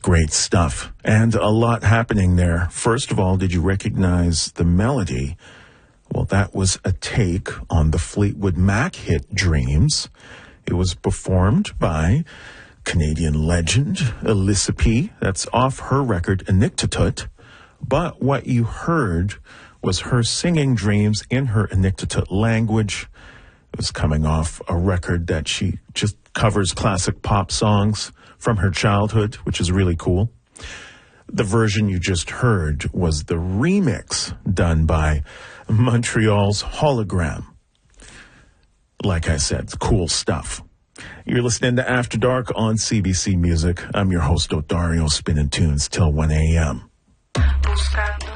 Great stuff. And a lot happening there. First of all, did you recognize the melody? Well, that was a take on the Fleetwood Mac hit Dreams. It was performed by Canadian legend Alyssa P. That's off her record, Inuktitut. But what you heard was her singing Dreams in her Inuktitut language. It was coming off a record that she just covers classic pop songs from her childhood, which is really cool. The version you just heard was the remix done by Montreal's Hologram. Like I said, cool stuff. You're listening to After Dark on CBC Music. I'm your host, Odario, spinning tunes till 1 a.m.